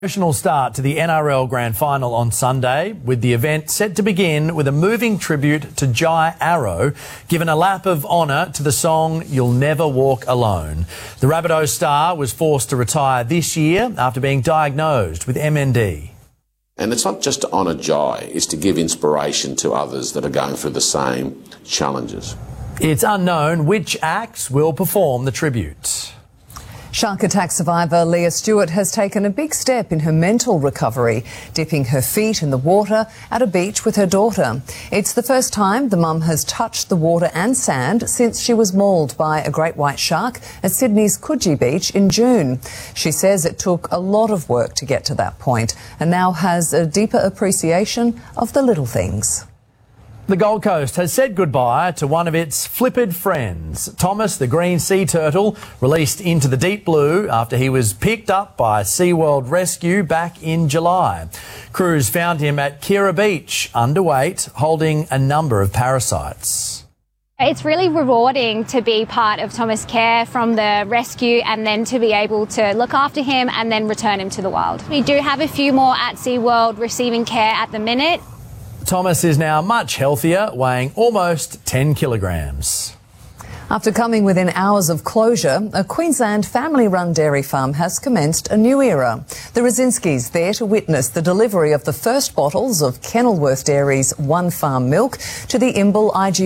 Emotional start to the NRL Grand Final on Sunday, with the event set to begin with a moving tribute to Jai Arrow, given a lap of honour to the song You'll Never Walk Alone. The Rabbitohs star was forced to retire this year after being diagnosed with MND. And it's not just to honour Jai, it's to give inspiration to others that are going through the same challenges. It's unknown which acts will perform the tribute. Shark attack survivor Leah Stewart has taken a big step in her mental recovery, dipping her feet in the water at a beach with her daughter. It's the first time the mum has touched the water and sand since she was mauled by a great white shark at Sydney's Coogee Beach in June. She says it took a lot of work to get to that point and now has a deeper appreciation of the little things. The Gold Coast has said goodbye to one of its flippered friends. Thomas, the green sea turtle, released into the deep blue after he was picked up by SeaWorld Rescue back in July. Crews found him at Kirra Beach, underweight, holding a number of parasites. It's really rewarding to be part of Thomas' care from the rescue and then to be able to look after him and then return him to the wild. We do have a few more at SeaWorld receiving care at the minute. Thomas is now much healthier, weighing almost 10 kilograms. After coming within hours of closure, a Queensland family-run dairy farm has commenced a new era. The Rosinskis there to witness the delivery of the first bottles of Kenilworth Dairy's One Farm milk to the Imbil IG